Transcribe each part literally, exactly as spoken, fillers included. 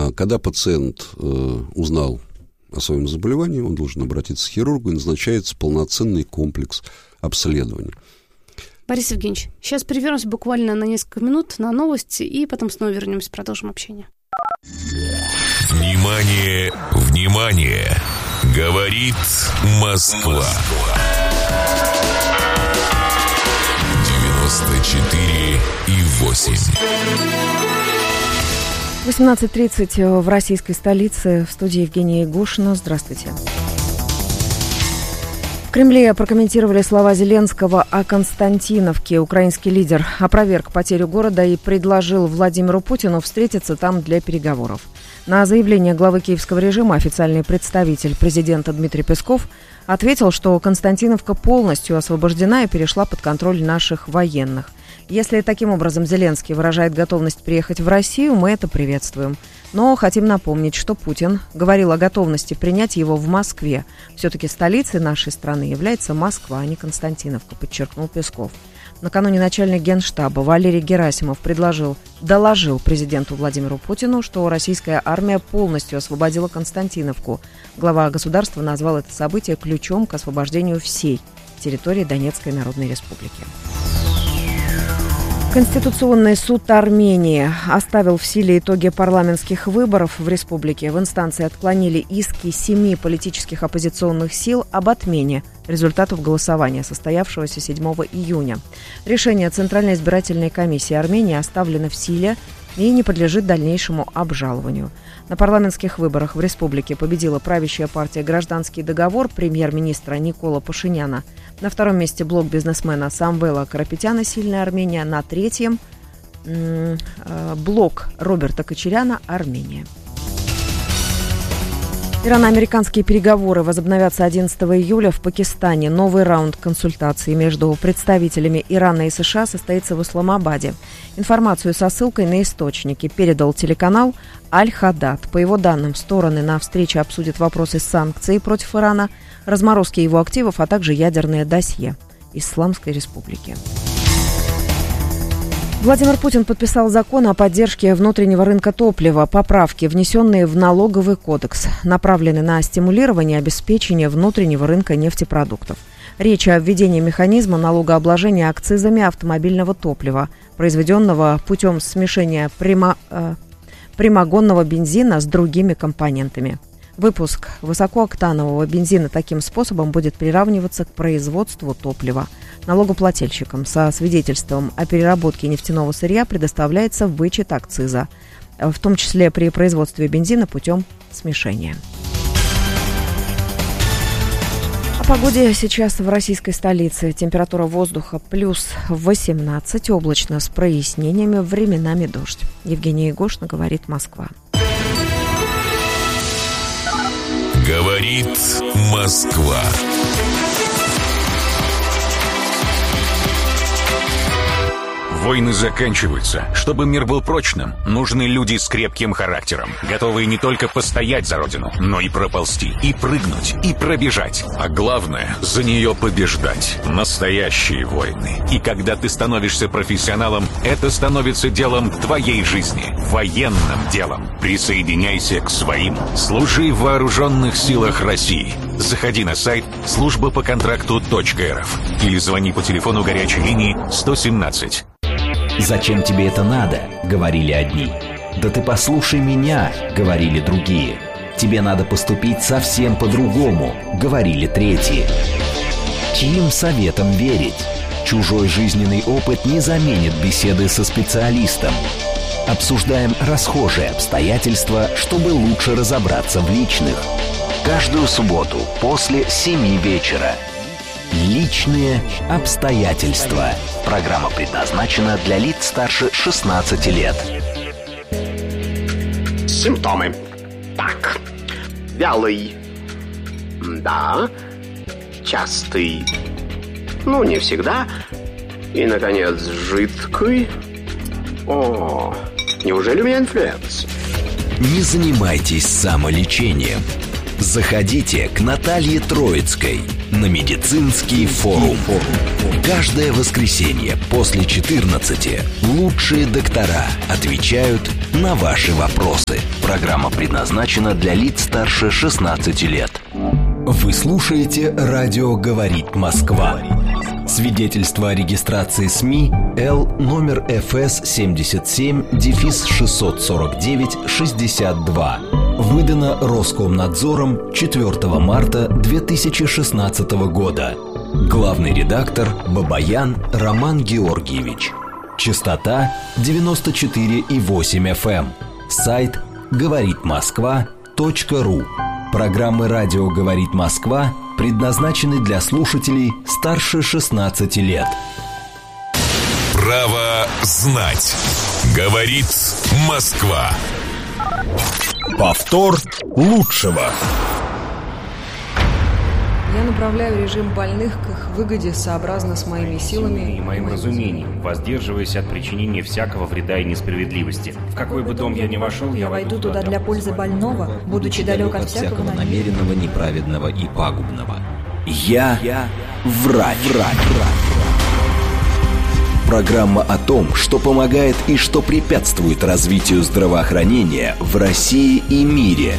Когда пациент узнал о своем заболевании, он должен обратиться к хирургу, и назначается полноценный комплекс обследований. Борис Евгеньевич, сейчас прервемся буквально на несколько минут на новости, и потом снова вернемся, продолжим общение. Внимание, внимание! Говорит Москва. девяносто четыре и восемь. восемнадцать тридцать в российской столице. В студии Евгения Егошина. Здравствуйте. В Кремле прокомментировали слова Зеленского о Константиновке. Украинский лидер опроверг потерю города и предложил Владимиру Путину встретиться там для переговоров. На заявление главы киевского режима официальный представитель президента Дмитрий Песков ответил, что Константиновка полностью освобождена и перешла под контроль наших военных. Если таким образом Зеленский выражает готовность приехать в Россию, мы это приветствуем. Но хотим напомнить, что Путин говорил о готовности принять его в Москве. Все-таки столицей нашей страны является Москва, а не Константиновка, подчеркнул Песков. Накануне начальник Генштаба Валерий Герасимов предложил, доложил президенту Владимиру Путину, что российская армия полностью освободила Константиновку. Глава государства назвал это событие ключом к освобождению всей территории Донецкой Народной Республики. Конституционный суд Армении оставил в силе итоги парламентских выборов в республике. В инстанции отклонили иски семи политических оппозиционных сил об отмене результатов голосования, состоявшегося седьмого июня. Решение Центральной избирательной комиссии Армении оставлено в силе и не подлежит дальнейшему обжалованию. На парламентских выборах в республике победила правящая партия «Гражданский договор» премьер-министра Никола Пашиняна. На втором месте блок бизнесмена Самвела Карапетяна «Сильная Армения». На третьем м- э, блок Роберта Кочаряна «Армения». Ирано-американские переговоры возобновятся одиннадцатого июля в Пакистане. Новый раунд консультаций между представителями Ирана и США состоится в Исламабаде. Информацию со ссылкой на источники передал телеканал Аль-Хадад. По его данным, стороны на встрече обсудят вопросы санкций против Ирана, разморозки его активов, а также ядерное досье Исламской Республики. Владимир Путин подписал закон о поддержке внутреннего рынка топлива. Поправки, внесенные в налоговый кодекс, направлены на стимулирование и обеспечение внутреннего рынка нефтепродуктов. Речь о введении механизма налогообложения акцизами автомобильного топлива, произведенного путем смешения прямо, э, прямогонного бензина с другими компонентами. Выпуск высокооктанового бензина таким способом будет приравниваться к производству топлива. Налогоплательщикам со свидетельством о переработке нефтяного сырья предоставляется вычет акциза, в том числе при производстве бензина путем смешения. О погоде сейчас в российской столице. Температура воздуха плюс восемнадцать, облачно с прояснениями, временами дождь. Евгения Егошина, говорит Москва. Говорит Москва. Войны заканчиваются. Чтобы мир был прочным, нужны люди с крепким характером, готовые не только постоять за родину, но и проползти, и прыгнуть, и пробежать. А главное, за нее побеждать. Настоящие войны. И когда ты становишься профессионалом, это становится делом твоей жизни. Военным делом. Присоединяйся к своим. Служи в вооруженных силах России. Заходи на сайт служба по контракту точка эр эф или звони по телефону горячей линии сто семнадцать. «Зачем тебе это надо?» — говорили одни. «Да ты послушай меня!» — говорили другие. «Тебе надо поступить совсем по-другому!» — говорили третьи. Чьим советам верить? Чужой жизненный опыт не заменит беседы со специалистом. Обсуждаем расхожие обстоятельства, чтобы лучше разобраться в личных. Каждую субботу после семи вечера. Личные обстоятельства. Программа предназначена для лиц старше шестнадцати лет. Симптомы. Так. Вялый. Да. Частый. Ну, не всегда. И, наконец, жидкий. О, неужели у меня инфлюенс? Не занимайтесь самолечением. Заходите к Наталье Троицкой на медицинский форум. Каждое воскресенье после четырнадцати лучшие доктора отвечают на ваши вопросы. Программа предназначена для лиц старше шестнадцати лет. Вы слушаете «Радио говорит Москва». Свидетельство о регистрации СМИ Л номер эф эс семьдесят семь шестьсот сорок девять шестьдесят два. Выдано Роскомнадзором четвёртого марта две тысячи шестнадцатого года. Главный редактор Бабаян Роман Георгиевич. Частота девяносто четыре и восемь эф эм. Сайт говорит москва точка ру. Программы «Радио говорит Москва» предназначены для слушателей старше шестнадцати лет. Право знать. Говорит Москва. Повтор лучшего. Я направляю режим больных к их выгоде сообразно с моими силами и моим разумением, воздерживаясь от причинения всякого вреда и несправедливости. В какой бы дом я ни вошел, я войду туда для пользы больного, будучи далек от всякого намеренного, неправедного и пагубного. Я, я врач. врач. Программа о том, что помогает и что препятствует развитию здравоохранения в России и мире.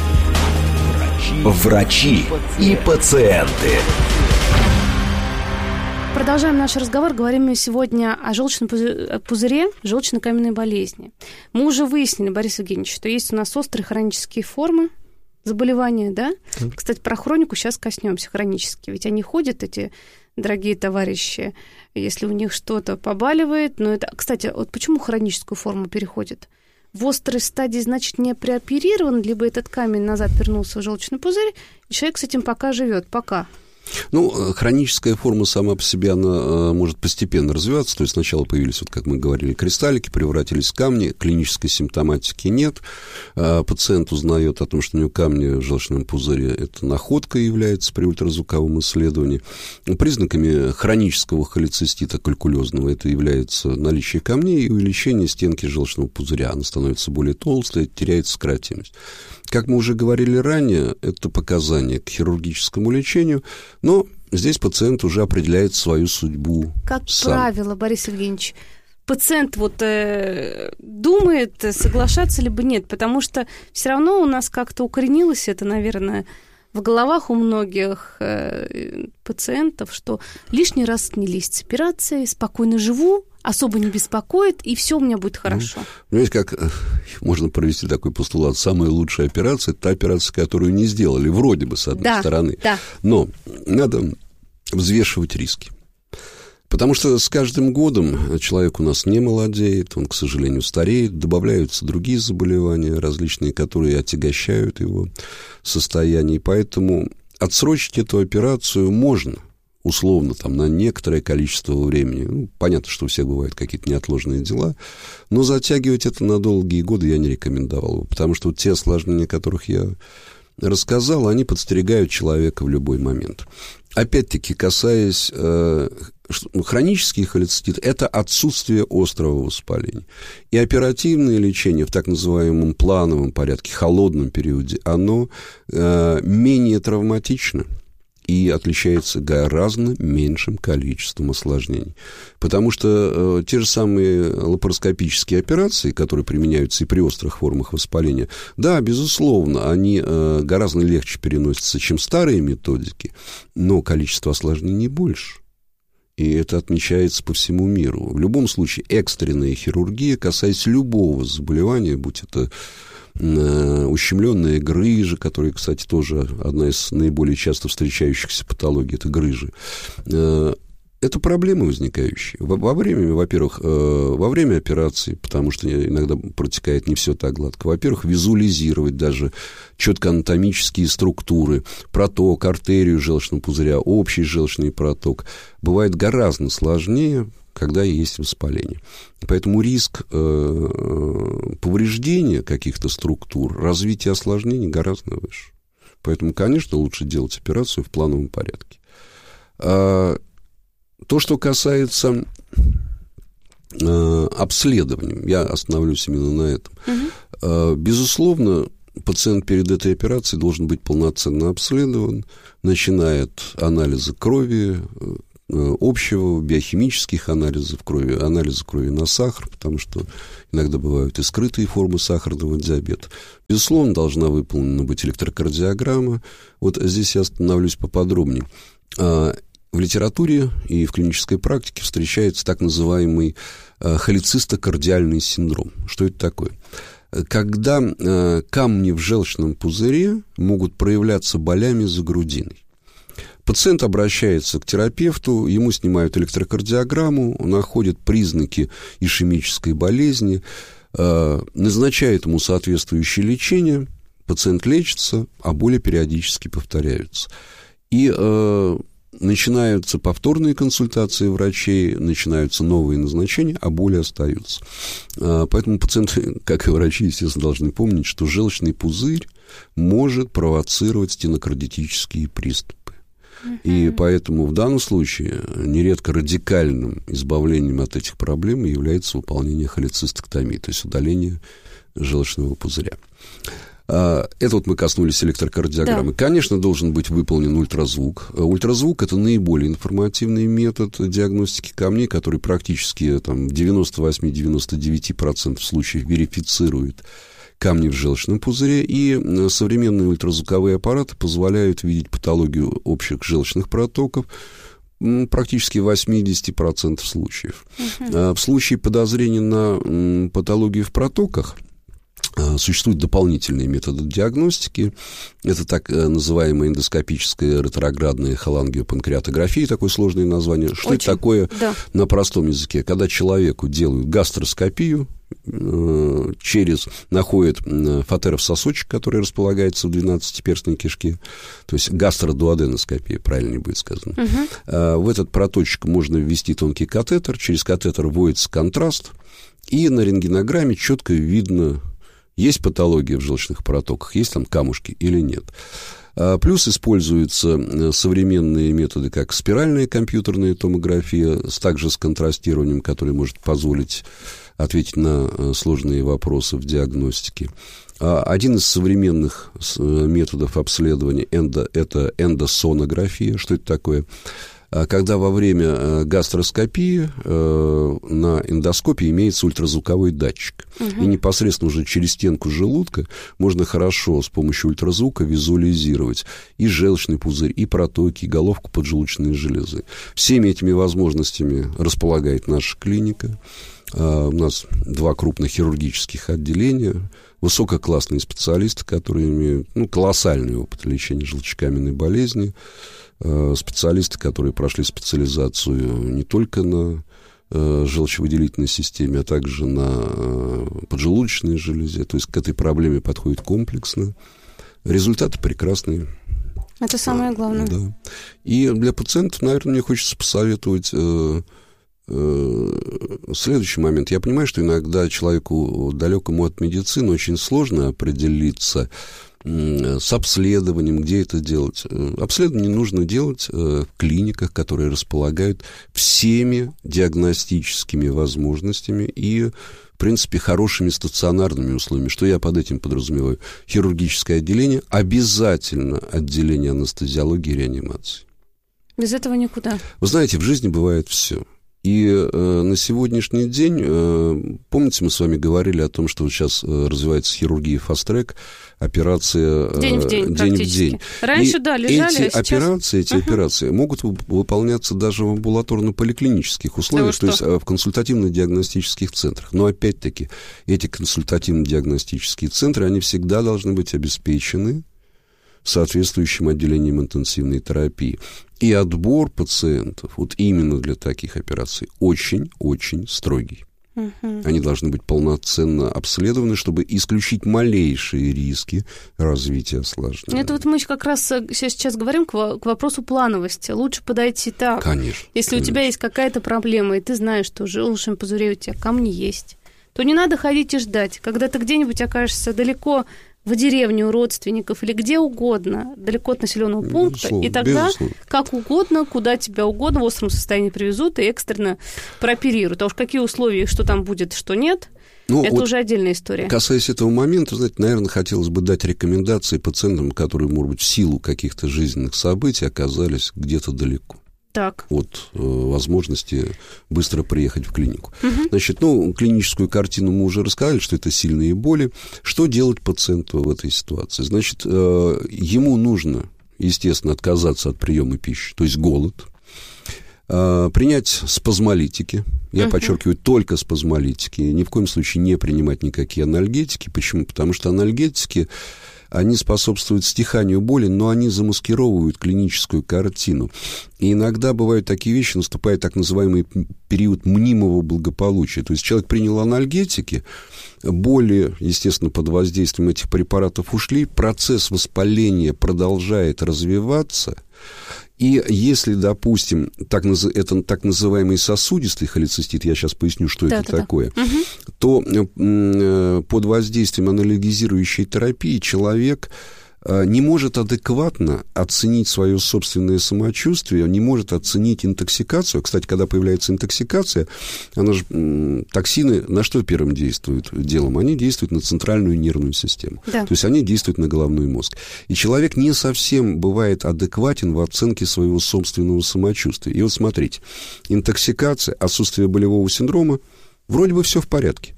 Врачи и пациенты. Продолжаем наш разговор. Говорим мы сегодня о желчном пузыре, желчно-каменной болезни. Мы уже выяснили, Борис Евгеньевич, что есть у нас острые хронические формы заболевания, да? Mm. Кстати, про хронику сейчас коснемся, хронические. Ведь они ходят, эти дорогие товарищи, если у них что-то побаливает. Но это, кстати, вот почему хроническую форму переходит? В острой стадии, значит, не преоперирован, либо этот камень назад вернулся в желчный пузырь, и человек с этим пока живет, пока. Ну, хроническая форма сама по себе, она может постепенно развиваться. То есть сначала появились, вот как мы говорили, кристаллики, превратились в камни, клинической симптоматики нет. Пациент узнает о том, что у него камни в желчном пузыре. Это находка является при ультразвуковом исследовании. Признаками хронического холецистита калькулезного это является наличие камней и увеличение стенки желчного пузыря. Она становится более толстой, теряет скоротимость. Как мы уже говорили ранее, это показания к хирургическому лечению, но здесь пациент уже определяет свою судьбу Как сам. правило, Борис Евгеньевич, пациент вот э, думает, соглашаться либо нет, потому что все равно у нас как-то укоренилось это, наверное, в головах у многих э, пациентов, что лишний раз не лезть с операцией, спокойно живу, особо не беспокоит, и все у меня будет хорошо. Ну, понимаете, как можно провести такой постулат? Самая лучшая операция – это та операция, которую не сделали, вроде бы, с одной да, стороны. Да. Но надо взвешивать риски. Потому что с каждым годом человек у нас не молодеет, он, к сожалению, стареет, добавляются другие заболевания различные, которые отягощают его состояние. И поэтому отсрочить эту операцию можно, условно, там, на некоторое количество времени. Ну, понятно, что у всех бывают какие-то неотложные дела, но затягивать это на долгие годы я не рекомендовал бы, потому что вот те осложнения, о которых я рассказал, они подстерегают человека в любой момент. Опять-таки, касаясь э, хронический холецистит, это отсутствие острого воспаления. И оперативное лечение в так называемом плановом порядке, холодном периоде, оно э, менее травматично и отличается гораздо меньшим количеством осложнений. Потому что э, те же самые лапароскопические операции, которые применяются и при острых формах воспаления, да, безусловно, они э, гораздо легче переносятся, чем старые методики, но количество осложнений больше. И это отмечается по всему миру. В любом случае, экстренная хирургия, касаясь любого заболевания, будь это ущемленная грыжа, которая, кстати, тоже одна из наиболее часто встречающихся патологий, это грыжи. Это проблемы возникающие. Во время, во-первых, во время операции, потому что иногда протекает не все так гладко, во-первых, визуализировать даже четко анатомические структуры, проток, артерию желчного пузыря, общий желчный проток, бывает гораздо сложнее, когда есть воспаление. Поэтому риск э, повреждения каких-то структур, развития осложнений гораздо выше. Поэтому, конечно, лучше делать операцию в плановом порядке. А, то, что касается э, обследования, я остановлюсь именно на этом. Угу. А, безусловно, пациент перед этой операцией должен быть полноценно обследован, начиная от анализа крови, общего, биохимических анализов крови, анализа крови на сахар, потому что иногда бывают и скрытые формы сахарного диабета. Безусловно, должна выполнена быть электрокардиограмма. Вот здесь я остановлюсь поподробнее. В литературе и в клинической практике встречается так называемый холецистокардиальный синдром. Что это такое? Когда камни в желчном пузыре могут проявляться болями за грудиной. Пациент обращается к терапевту, ему снимают электрокардиограмму, находят признаки ишемической болезни, назначают ему соответствующее лечение, пациент лечится, а боли периодически повторяются. И э, начинаются повторные консультации врачей, начинаются новые назначения, а боли остаются. Э, поэтому пациенты, как и врачи, естественно, должны помнить, что желчный пузырь может провоцировать стенокардитические приступы. И поэтому в данном случае нередко радикальным избавлением от этих проблем является выполнение холецистоктомии, то есть удаление желчного пузыря. Это вот мы коснулись электрокардиограммы. Да. Конечно, должен быть выполнен ультразвук. Ультразвук – это наиболее информативный метод диагностики камней, который практически там, в девяносто восемь - девяносто девять процентов случаев верифицирует камни в желчном пузыре, и современные ультразвуковые аппараты позволяют видеть патологию общих желчных протоков практически в восемьдесят процентов случаев. Uh-huh. В случае подозрения на патологию в протоках существуют дополнительные методы диагностики. Это так называемая эндоскопическая ретроградная холангиопанкреатография, такое сложное название. Что Очень. это такое да. на простом языке? Когда человеку делают гастроскопию, через, находят фатеров сосочек, который располагается в двенадцатиперстной кишке, то есть гастродуоденоскопия, правильнее будет сказано. Угу. В этот проточек можно ввести тонкий катетер, через катетер вводится контраст, и на рентгенограмме четко видно, есть патология в желчных протоках, есть там камушки или нет. Плюс используются современные методы, как спиральная компьютерная томография, также с контрастированием, который может позволить ответить на сложные вопросы в диагностике. Один из современных методов обследования эндо, это эндосонография. Что это такое? Когда во время гастроскопии на эндоскопе имеется ультразвуковой датчик. Угу. И непосредственно уже через стенку желудка можно хорошо с помощью ультразвука визуализировать и желчный пузырь, и протоки, и головку поджелудочной железы. Всеми этими возможностями располагает наша клиника. У нас два крупных хирургических отделения, высококлассные специалисты, которые имеют ну, колоссальный опыт лечения желчекаменной болезни, специалисты, которые прошли специализацию не только на желчевыделительной системе, а также на поджелудочной железе, то есть к этой проблеме подходит комплексно. Результаты прекрасные. Это самое главное. Да. И для пациентов, наверное, мне хочется посоветовать следующий момент. Я понимаю, что иногда человеку, далекому от медицины, очень сложно определиться с обследованием, где это делать. Обследование нужно делать в клиниках, которые располагают всеми диагностическими возможностями и, в принципе, хорошими стационарными условиями. Что я под этим подразумеваю? Хирургическое отделение, обязательно отделение анестезиологии и реанимации. Без этого никуда. Вы знаете, в жизни бывает все. И э, на сегодняшний день, э, помните, мы с вами говорили о том, что вот сейчас э, развивается хирургия фаст-трек, операция э, день в день, день, в день. Раньше, и да, лежали, эти а сейчас... операции, эти uh-huh. операции могут выполняться даже в амбулаторно-поликлинических условиях, да, то есть в консультативно-диагностических центрах. Но опять-таки, эти консультативно-диагностические центры, они всегда должны быть обеспечены соответствующим отделением интенсивной терапии. И отбор пациентов вот именно для таких операций очень-очень строгий. Uh-huh. Они должны быть полноценно обследованы, чтобы исключить малейшие риски развития осложнений. Это вот мы как раз сейчас говорим к вопросу плановости. Лучше подойти так. Конечно. Если конечно. у тебя есть какая-то проблема, и ты знаешь, что в желчном пузыре у тебя камни есть, то не надо ходить и ждать. Когда ты где-нибудь окажешься далеко в деревне у родственников или где угодно, далеко от населенного пункта, безусловно, и тогда безусловно. Как угодно, куда тебя угодно в остром состоянии привезут и экстренно прооперируют. А уж какие условия, что там будет, что нет, ну, это вот уже отдельная история. Касаясь этого момента, знаете, наверное, хотелось бы дать рекомендации пациентам, которые, может быть, в силу каких-то жизненных событий оказались где-то далеко. Так. от э, возможности быстро приехать в клинику. Угу. Значит, ну, клиническую картину мы уже рассказали, что это сильные боли. Что делать пациенту в этой ситуации? Значит, э, ему нужно, естественно, отказаться от приема пищи, то есть голод, э, принять спазмолитики. Я uh-huh. подчеркиваю, только спазмолитики. Ни в коем случае не принимать никакие анальгетики. Почему? Потому что анальгетики, они способствуют стиханию боли, но они замаскировывают клиническую картину. И иногда бывают такие вещи, наступает так называемый период мнимого благополучия. То есть человек принял анальгетики, боли, естественно, под воздействием этих препаратов ушли, процесс воспаления продолжает развиваться. И если, допустим, так, это так называемый сосудистый холецистит, я сейчас поясню, что да, это да, такое, да. то э, под воздействием анальгезирующей терапии человек э, не может адекватно оценить свое собственное самочувствие, не может оценить интоксикацию. Кстати, когда появляется интоксикация, она же, э, токсины на что первым действуют делом? Они действуют на центральную нервную систему. Да. То есть они действуют на головной мозг. И человек не совсем бывает адекватен в оценке своего собственного самочувствия. И вот смотрите, интоксикация, отсутствие болевого синдрома, вроде бы все в порядке.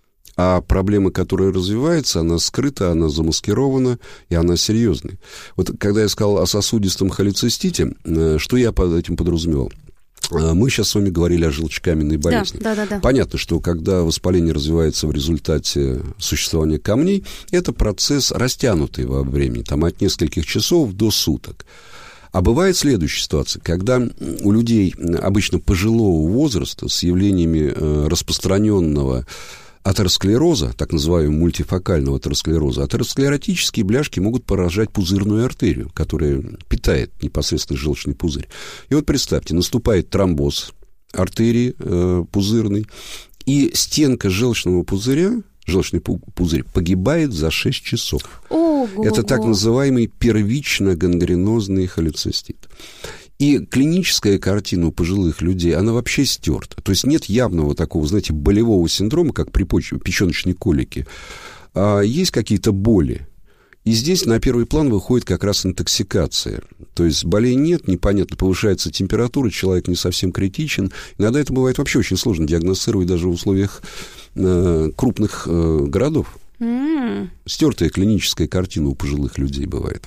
А проблема, которая развивается, она скрыта, она замаскирована, и она серьезная. Вот когда я сказал о сосудистом холецистите, что я под этим подразумевал? Мы сейчас с вами говорили о желчекаменной болезни. Да, да, да, да. Понятно, что когда воспаление развивается в результате существования камней, это процесс растянутый во времени, там, от нескольких часов до суток. А бывает следующая ситуация, когда у людей обычно пожилого возраста с явлениями распространенного атеросклероза, так называемого мультифокального атеросклероза, атеросклеротические бляшки могут поражать пузырную артерию, которая питает непосредственно желчный пузырь. И вот представьте, наступает тромбоз артерии э, пузырной, и стенка желчного пузыря, желчный пузырь, погибает за шесть часов. Ого-го. Это так называемый первично-гангренозный холецистит. И клиническая картина у пожилых людей, она вообще стерта. То есть нет явного такого, знаете, болевого синдрома, как при печеночной колике. А есть какие-то боли. И здесь на первый план выходит как раз интоксикация. То есть болей нет, непонятно, повышается температура, человек не совсем критичен. Иногда это бывает вообще очень сложно диагностировать даже в условиях э, крупных э, городов. Mm. Стертая клиническая картина у пожилых людей бывает.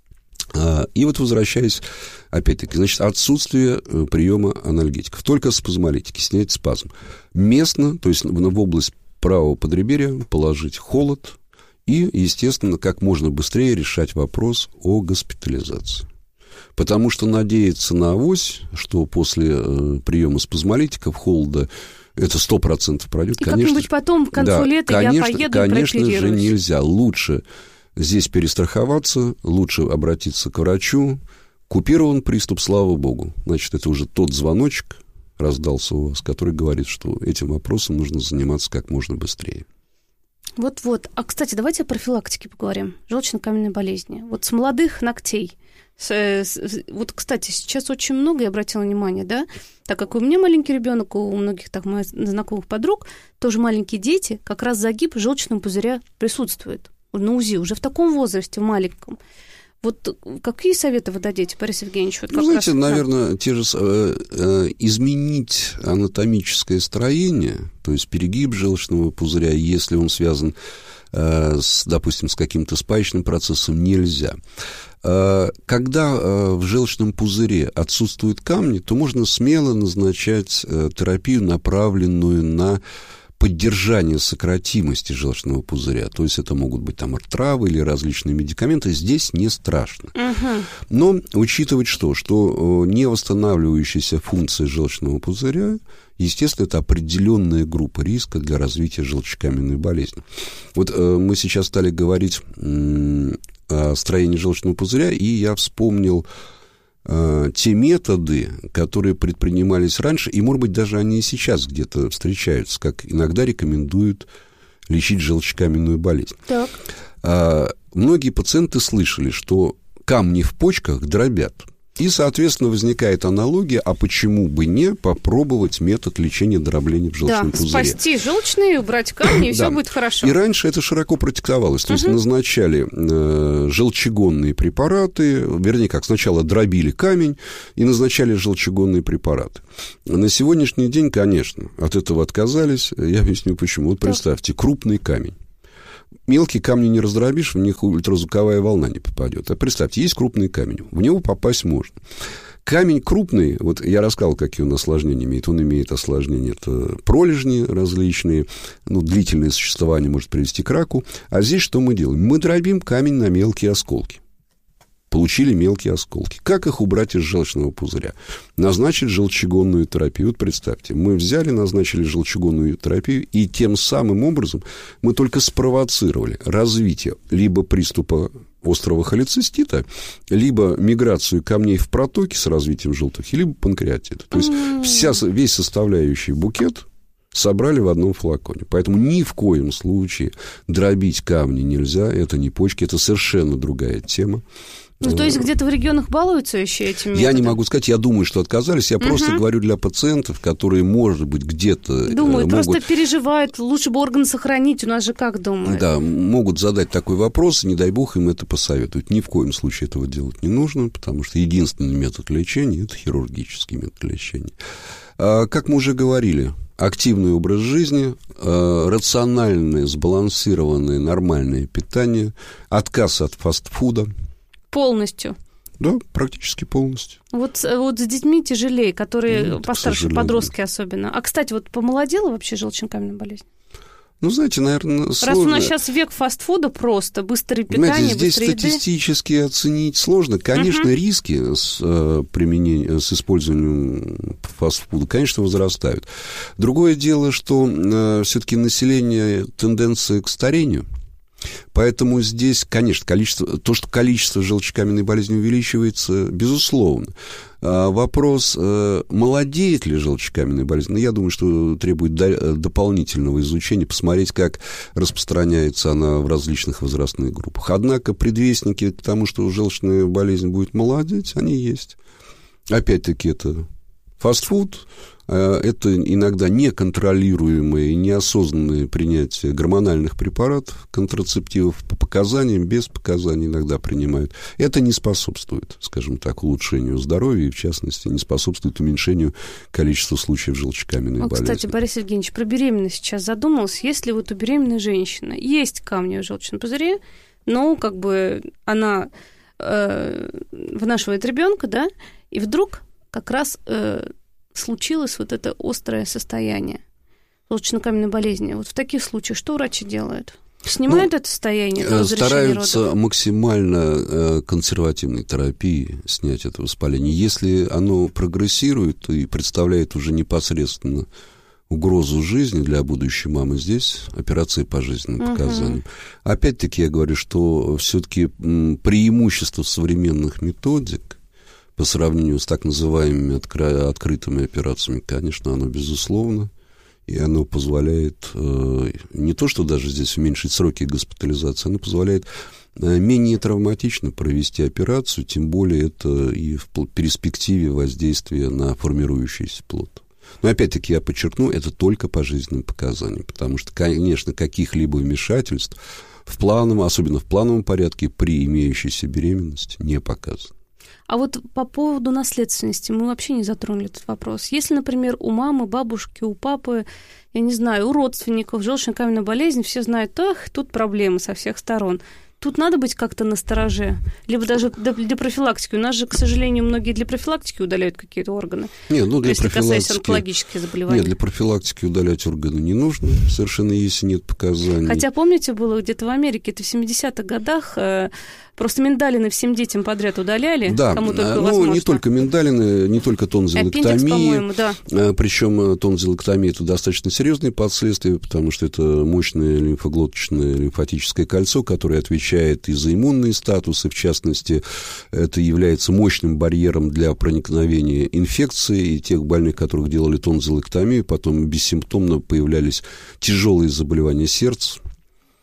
И вот возвращаясь, опять-таки, значит, отсутствие приема анальгетиков. Только спазмолитики, снять спазм. Местно, то есть в область правого подреберья положить холод и, естественно, как можно быстрее решать вопрос о госпитализации. Потому что надеяться на авось, что после э, приема спазмолитиков, холода, это сто процентов пройдет, и конечно, как-нибудь потом, к концу да, лета, конечно, я поеду конечно и же, нельзя. Лучше здесь перестраховаться, лучше обратиться к врачу. Купирован приступ, слава богу. Значит, это уже тот звоночек раздался у вас, который говорит, что этим вопросом нужно заниматься как можно быстрее. Вот-вот. А, кстати, давайте о профилактике поговорим. Желчно-каменной болезни. Вот с молодых ногтей. С, с, вот, кстати, сейчас очень много, я обратила внимание, да, так как у меня маленький ребенок, у многих так моих знакомых подруг, тоже маленькие дети, как раз загиб желчного пузыря присутствует на УЗИ, уже в таком возрасте, в маленьком. Вот какие советы вы дадите, Борис Евгеньевич? Вот ну, как знаете, раз, наверное, да. те же э, э, изменить анатомическое строение, то есть перегиб желчного пузыря, если он связан, э, с, допустим, с каким-то спаечным процессом, нельзя. Э, когда э, в желчном пузыре отсутствуют камни, то можно смело назначать э, терапию, направленную на поддержание сократимости желчного пузыря. То есть это могут быть там травы или различные медикаменты. Здесь не страшно. Uh-huh. Но учитывать что? Что не восстанавливающаяся функция желчного пузыря, естественно, это определенная группа риска для развития желчекаменной болезни. Вот э, мы сейчас стали говорить э, о строении желчного пузыря, и я вспомнил те методы, которые предпринимались раньше, и, может быть, даже они и сейчас где-то встречаются, как иногда рекомендуют лечить желчекаменную болезнь. Так. А, многие пациенты слышали, что камни в почках дробят. И, соответственно, возникает аналогия, а почему бы не попробовать метод лечения дробления в желчном да, пузыре. Спасти желчные, убрать камни, и да. все будет хорошо. И раньше это широко практиковалось. То есть угу. назначали э, желчегонные препараты, вернее как, сначала дробили камень и назначали желчегонные препараты. На сегодняшний день, конечно, от этого отказались. Я объясню почему. Вот представьте, крупный камень. Мелкие камни не раздробишь, в них ультразвуковая волна не попадет. А представьте, есть крупный камень, в него попасть можно. Камень крупный, вот я рассказал, какие он осложнения имеет. Он имеет осложнения, это пролежни различные, ну, длительное существование может привести к раку. А здесь что мы делаем? Мы дробим камень на мелкие осколки. Получили мелкие осколки. Как их убрать из желчного пузыря? Назначить желчегонную терапию. Вот представьте, мы взяли, назначили желчегонную терапию, и тем самым образом мы только спровоцировали развитие либо приступа острого холецистита, либо миграцию камней в протоки с развитием желтухи, либо панкреатита. То есть вся, весь составляющий букет собрали в одном флаконе. Поэтому ни в коем случае дробить камни нельзя. Это не почки, это совершенно другая тема. Ну, то есть где-то в регионах балуются еще этими методами? Я не могу сказать, я думаю, что отказались. Я угу. просто говорю для пациентов, которые, может быть, где-то Думают, могут... просто переживают, лучше бы орган сохранить, у нас же как думают? Да, могут задать такой вопрос, и не дай бог им это посоветуют. Ни в коем случае этого делать не нужно, потому что единственный метод лечения – это хирургический метод лечения. А, как мы уже говорили, активный образ жизни, э, рациональное, сбалансированное, нормальное питание, отказ от фастфуда. Полностью? Да, практически полностью. Вот, вот с детьми тяжелее, которые ну, постарше, подростки особенно. А, кстати, вот помолодела вообще желчно-каменная болезнь? Ну, знаете, наверное, сложно. Раз у нас сейчас век фастфуда просто, быстрое питание, знаете, здесь быстрые статистически еды. Оценить сложно. Конечно, uh-huh. риски с, э, применением, с использованием фастфуда, конечно, возрастают. Другое дело, что э, все-таки население тенденция к старению. Поэтому здесь, конечно, количество, то, что количество желчекаменной болезни увеличивается, безусловно. А вопрос, молодеет ли желчекаменная болезнь, ну, я думаю, что требует до, дополнительного изучения, посмотреть, как распространяется она в различных возрастных группах. Однако предвестники к тому, что желчная болезнь будет молодеть, они есть. Опять-таки, это фастфуд, это иногда неконтролируемое и неосознанное принятие гормональных препаратов, контрацептивов по показаниям, без показаний иногда принимают. Это не способствует, скажем так, улучшению здоровья и, в частности, не способствует уменьшению количества случаев желчекаменной вот, болезни. Кстати, Борис Евгеньевич, про беременность сейчас задумалась. Если вот у беременной женщины есть камни в желчном пузыре, но как бы она э, вынашивает ребенка, да, и вдруг как раз... Э, случилось вот это острое состояние желчно-каменной болезни. Вот в таких случаях что врачи делают? Снимают ну, это состояние до разрешения родов? Стараются максимально э, консервативной терапией снять это воспаление. Если оно прогрессирует и представляет уже непосредственно угрозу жизни для будущей мамы, здесь операции по жизненным uh-huh. показаниям. Опять-таки я говорю, что все-таки преимущество современных методик по сравнению с так называемыми откры- открытыми операциями, конечно, оно безусловно, и оно позволяет э, не то, что даже здесь уменьшить сроки госпитализации, оно позволяет э, менее травматично провести операцию, тем более это и в перспективе воздействия на формирующийся плод. Но опять-таки я подчеркну, это только по жизненным показаниям, потому что, конечно, каких-либо вмешательств в плановом, особенно в плановом порядке при имеющейся беременности не показано. А вот по поводу наследственности мы вообще не затронули этот вопрос. Если, например, у мамы, бабушки, у папы, я не знаю, у родственников желчно-каменная болезнь, все знают, ах, тут проблемы со всех сторон. Тут надо быть как-то настороже, либо даже для профилактики. У нас же, к сожалению, многие для профилактики удаляют какие-то органы. Нет, ну для если профилактики... касается онкологических заболеваний. Нет, для профилактики удалять органы не нужно, совершенно если нет показаний. Хотя, помните, было где-то в Америке, это в семидесятых годах, э, просто миндалины всем детям подряд удаляли, да, кому только ну, возможно. Не только миндалины, не только тонзиллэктомия. Аппендикс, по-моему, да. Причем тонзиллэктомия – это достаточно серьезные последствия, потому что это мощное лимфоглоточное лимфатическое кольцо, которое отвечает и за иммунные статусы, в частности, это является мощным барьером для проникновения инфекции, и тех больных, которых делали тонзиллэктомию, потом бессимптомно появлялись тяжелые заболевания сердца.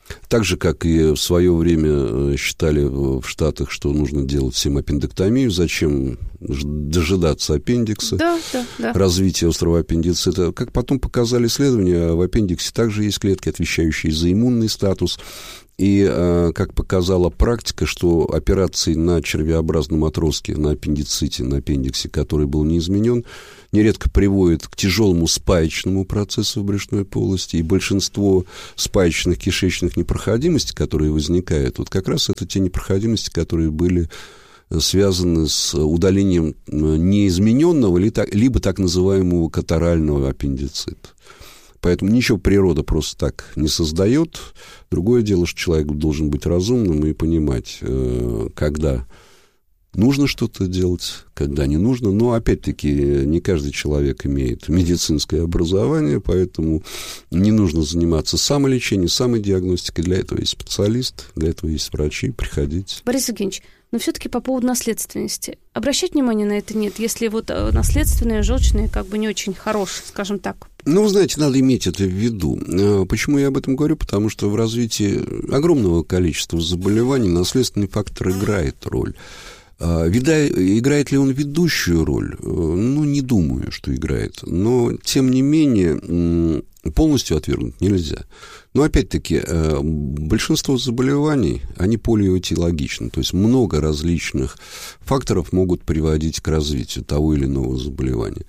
Так же, как и в свое время считали в Штатах, что нужно делать всем аппендэктомию, зачем дожидаться аппендикса, да, да, да. развития острого аппендицита. Как потом показали исследования, в аппендиксе также есть клетки, отвечающие за иммунный статус. И, как показала практика, что операции на червеобразном отростке, на аппендиците, на аппендиксе, который был не изменен, нередко приводит к тяжелому спаечному процессу в брюшной полости. И большинство спаечных кишечных непроходимостей, которые возникают, вот как раз это те непроходимости, которые были связаны с удалением неизмененного, либо так называемого катарального аппендицита. Поэтому ничего природа просто так не создает. Другое дело, что человек должен быть разумным и понимать, когда нужно что-то делать, когда не нужно. Но, опять-таки, не каждый человек имеет медицинское образование, поэтому не нужно заниматься самолечением, самодиагностикой. Для этого есть специалист, для этого есть врачи. Приходите. Борис Евгеньевич, но все-таки по поводу наследственности. Обращать внимание на это нет, если вот наследственные желчные как бы не очень хорошие, скажем так. Ну, вы знаете, надо иметь это в виду. Почему я об этом говорю? Потому что в развитии огромного количества заболеваний наследственный фактор играет роль. Вида, играет ли он ведущую роль? Ну, не думаю, что играет. Но, тем не менее, полностью отвергнуть нельзя. Но, опять-таки, большинство заболеваний, они полиэтиологичны. То есть, много различных факторов могут приводить к развитию того или иного заболевания.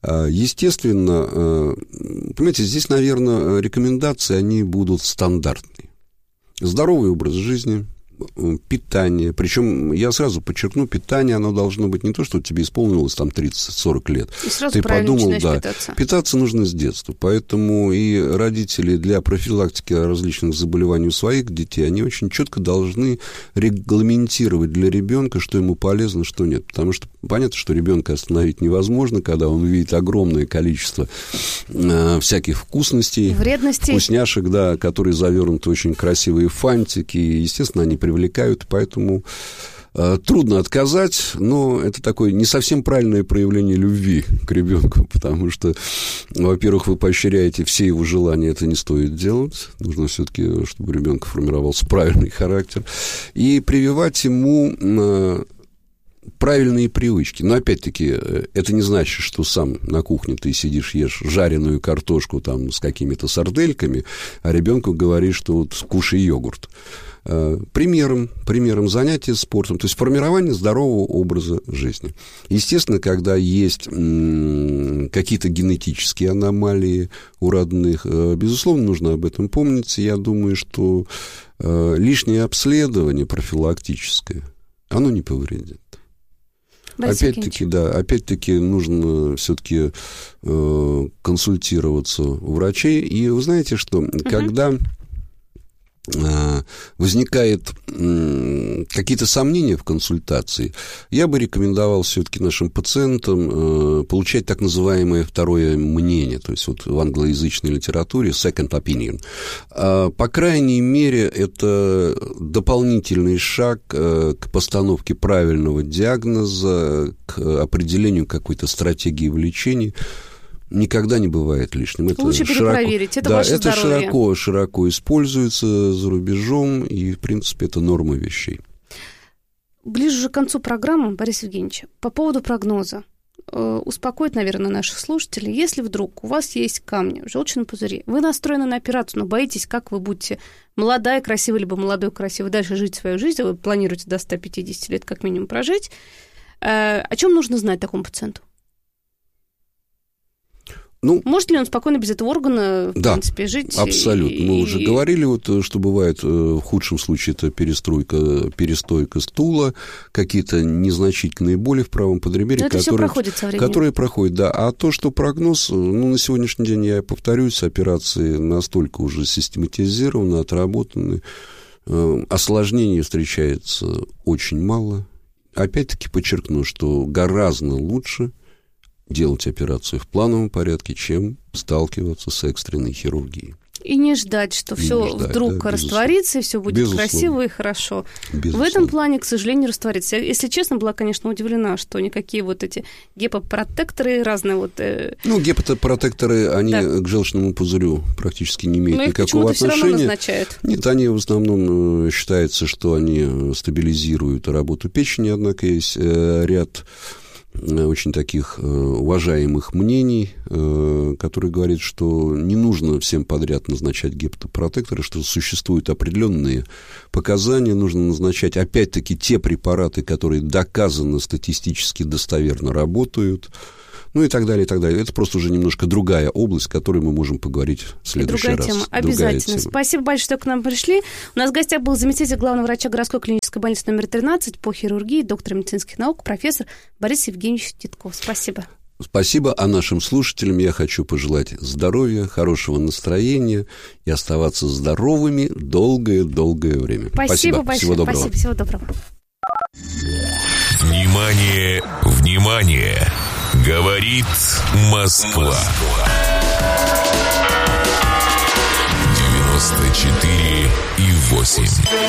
Естественно, понимаете, здесь, наверное, рекомендации, они будут стандартные. Здоровый образ жизни, питание. Причем, я сразу подчеркну, питание, оно должно быть не то, что тебе исполнилось там тридцать-сорок лет. И сразу ты правильно подумал, начинаешь да, питаться. Питаться нужно с детства. Поэтому и родители для профилактики различных заболеваний у своих детей, они очень четко должны регламентировать для ребенка, что ему полезно, что нет. Потому что понятно, что ребенка остановить невозможно, когда он видит огромное количество э, всяких вкусностей, вредностей, вкусняшек, да, которые завернуты в очень красивые фантики. И, естественно, они привлекают, поэтому э, трудно отказать, но это такое не совсем правильное проявление любви к ребенку, потому что, во-первых, вы поощряете все его желания, это не стоит делать, нужно все-таки, чтобы у ребенка формировался правильный характер, и прививать ему э, правильные привычки. Но, опять-таки, это не значит, что сам на кухне ты сидишь, ешь жареную картошку там с какими-то сардельками, а ребенку говоришь, что вот кушай йогурт. Примером, примером занятия спортом, то есть формирование здорового образа жизни. Естественно, когда есть какие-то генетические аномалии у родных, безусловно, нужно об этом помнить. Я думаю, что лишнее обследование профилактическое, оно не повредит. Опять-таки, да, опять-таки нужно все-таки э, консультироваться у врачей. И вы знаете, что uh-huh. когда э, возникают э, какие-то сомнения в консультации, я бы рекомендовал все-таки нашим пациентам э, получать так называемое второе мнение, то есть вот в англоязычной литературе second opinion. Э, по крайней мере, это дополнительный шаг э, к постановке правильного диагноза, к определению какой-то стратегии в лечении. Никогда не бывает лишним. Это лучше широко, перепроверить, это да, ваше это здоровье. широко, широко используется за рубежом, и, в принципе, это норма вещей. Ближе же к концу программы, Борис Евгеньевич, по поводу прогноза. Э, успокоит, наверное, наших слушателей. Если вдруг у вас есть камни в желчном пузыре, вы настроены на операцию, но боитесь, как вы будете молодая, красивая, либо молодой, красивый, дальше жить свою жизнь, вы планируете до ста пятидесяти лет как минимум прожить, э, о чем нужно знать такому пациенту? Ну, может ли он спокойно без этого органа, в да, принципе, жить? Абсолютно. И... Мы уже говорили, вот, что бывает в худшем случае это перестройка, перестойка стула, какие-то незначительные боли в правом подреберье, которые, это все проходит со временем. которые проходят, да. А то, что прогноз, ну, на сегодняшний день, я повторюсь, операции настолько уже систематизированы, отработаны, осложнений встречается очень мало. Опять-таки подчеркну, что гораздо лучше делать операцию в плановом порядке, чем сталкиваться с экстренной хирургией. И не ждать, что все вдруг да, растворится, и все будет безусловно. Красиво и хорошо. Безусловно. В этом плане, к сожалению, растворится. Я, если честно, была, конечно, удивлена, что никакие вот эти гепопротекторы разные вот... Э... Ну, гепопротекторы, они да. к желчному пузырю практически не имеют но никакого их отношения. Все равно назначают. Нет, они в основном считается, что они стабилизируют работу печени, однако есть ряд очень таких уважаемых мнений, которые говорят, что не нужно всем подряд назначать гепатопротекторы, что существуют определенные показания, нужно назначать опять-таки те препараты, которые доказанно статистически достоверно работают, ну и так далее, и так далее. Это просто уже немножко другая область, о которой мы можем поговорить в следующий другая раз. Тема. Обязательно. Тема. Спасибо большое, что к нам пришли. У нас в гостях был заместитель главного врача городской клинической больницы номер тринадцать по хирургии, доктор медицинских наук, профессор Борис Евгеньевич Титков. Спасибо. Спасибо. А нашим слушателям я хочу пожелать здоровья, хорошего настроения и оставаться здоровыми долгое-долгое время. Спасибо, Спасибо. большое. Всего доброго. Спасибо. Всего доброго. Внимание, внимание! Говорит Москва. девяносто четыре и восемь.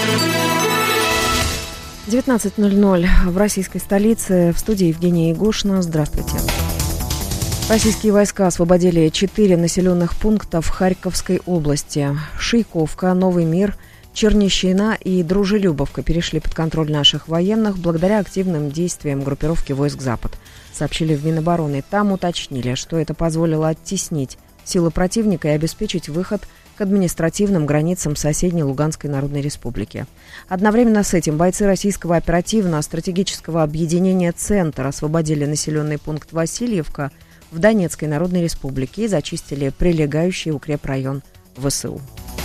девятнадцать ноль ноль в российской столице. В студии Евгения Егошина. Здравствуйте. Российские войска освободили четыре населенных пункта в Харьковской области. Шейковка, Новый мир, Чернищина и Дружелюбовка перешли под контроль наших военных благодаря активным действиям группировки войск «Запад», сообщили в Минобороны. Там уточнили, что это позволило оттеснить силы противника и обеспечить выход к административным границам соседней Луганской Народной Республики. Одновременно с этим бойцы российского оперативно-стратегического объединения «Центр» освободили населенный пункт Васильевка в Донецкой Народной Республике и зачистили прилегающий укрепрайон ВСУ.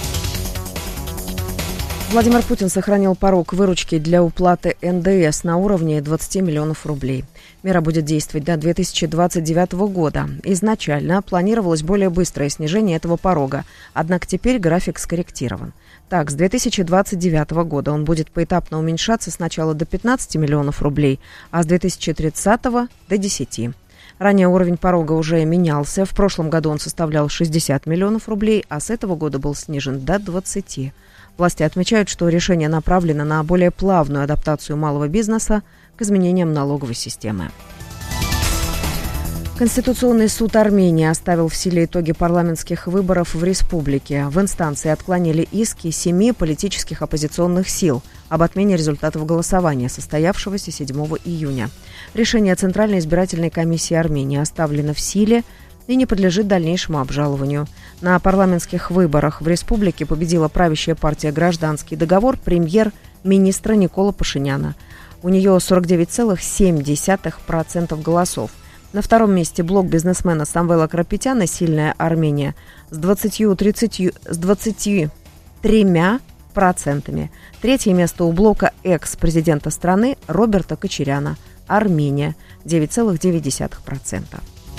Владимир Путин сохранил порог выручки для уплаты эн дэ эс на уровне двадцать миллионов рублей. Мера будет действовать до две тысячи двадцать девятого года. Изначально планировалось более быстрое снижение этого порога, однако теперь график скорректирован. Так, с две тысячи двадцать девятого года он будет поэтапно уменьшаться сначала до пятнадцати миллионов рублей, а с две тысячи тридцатого до десяти. Ранее уровень порога уже менялся. В прошлом году он составлял шестьдесят миллионов рублей, а с этого года был снижен до двадцати. Власти отмечают, что решение направлено на более плавную адаптацию малого бизнеса к изменениям налоговой системы. Конституционный суд Армении оставил в силе итоги парламентских выборов в республике. В инстанции отклонили иски семи политических оппозиционных сил об отмене результатов голосования, состоявшегося седьмого июня. Решение Центральной избирательной комиссии Армении оставлено в силе и не подлежит дальнейшему обжалованию. На парламентских выборах в республике победила правящая партия «Гражданский договор» премьер-министра Никола Пашиняна. У нее сорок девять целых семь десятых процента голосов. На втором месте блок бизнесмена Самвела Карапетяна «Сильная Армения» с двадцатью тремя процентами. Третье место у блока экс-президента страны Роберта Кочаряна «Армения» девять целых девять десятых процента.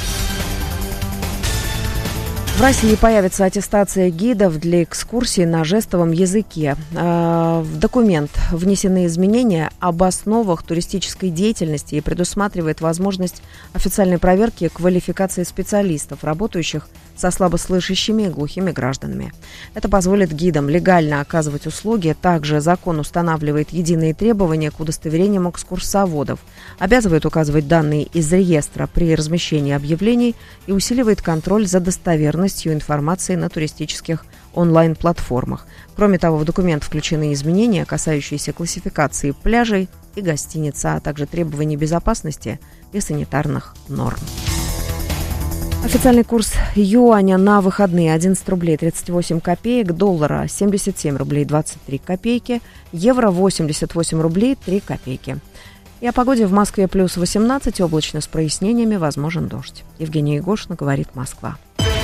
В России появится аттестация гидов для экскурсий на жестовом языке. В документ внесены изменения об основах туристической деятельности и предусматривает возможность официальной проверки квалификации специалистов, работающих со слабослышащими и глухими гражданами. Это позволит гидам легально оказывать услуги. Также закон устанавливает единые требования к удостоверениям экскурсоводов, обязывает указывать данные из реестра при размещении объявлений и усиливает контроль за достоверностью информации на туристических онлайн-платформах. Кроме того, в документ включены изменения, касающиеся классификации пляжей и гостиниц, а также требований безопасности и санитарных норм. Официальный курс юаня на выходные одиннадцать рублей тридцать восемь копеек, доллара семьдесят семь рублей двадцать три копейки, евро восемьдесят восемь рублей три копейки. И о погоде в Москве плюс восемнадцать, облачно с прояснениями, возможен дождь. Евгения Егошина, говорит Москва.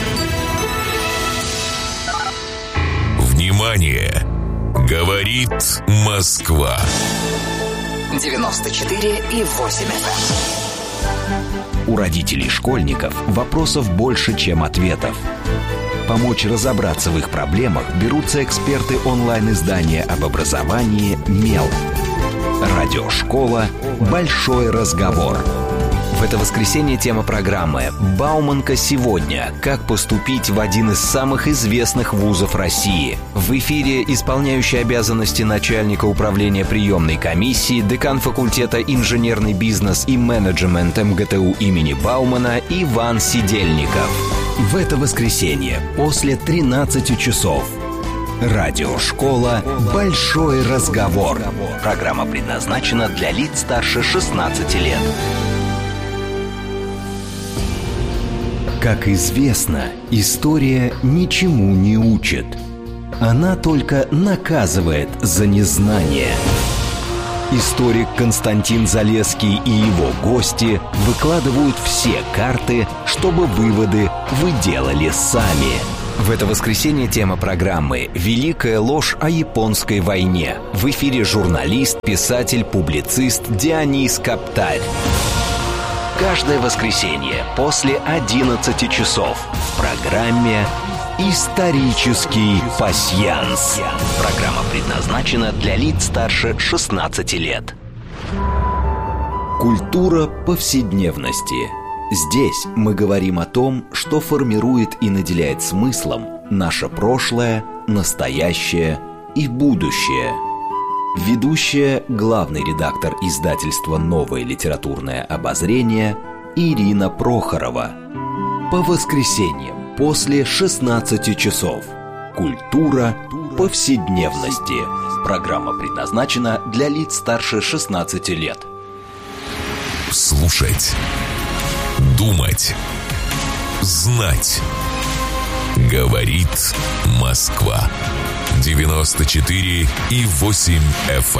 Внимание! Говорит Москва. девяносто четыре и восемь эф эм. У родителей школьников вопросов больше, чем ответов. Помочь разобраться в их проблемах берутся эксперты онлайн-издания об образовании «Мел». Радиошкола «Большой разговор». В это воскресенье тема программы «Бауманка сегодня. Как поступить в один из самых известных вузов России». В эфире исполняющий обязанности начальника управления приемной комиссии, декан факультета инженерный бизнес и менеджмент эм гэ тэ у имени Баумана Иван Сидельников. В это воскресенье после тринадцати часов. Радиошкола «Большой разговор». Программа предназначена для лиц старше шестнадцати лет. Как известно, история ничему не учит. Она только наказывает за незнание. Историк Константин Залесский и его гости выкладывают все карты, чтобы выводы вы делали сами. В это воскресенье тема программы «Великая ложь о японской войне». В эфире журналист, писатель, публицист Дионис Каптарь. Каждое воскресенье после одиннадцати часов в программе «Исторический пасьянс». Программа предназначена для лиц старше шестнадцати лет. Культура повседневности. Здесь мы говорим о том, что формирует и наделяет смыслом наше прошлое, настоящее и будущее. Ведущая, главный редактор издательства «Новое литературное обозрение» Ирина Прохорова. По воскресеньям после шестнадцати часов. Культура повседневности. Программа предназначена для лиц старше шестнадцати лет. Слушать. Думать. Знать. Говорит Москва. девяносто четыре и восемь эф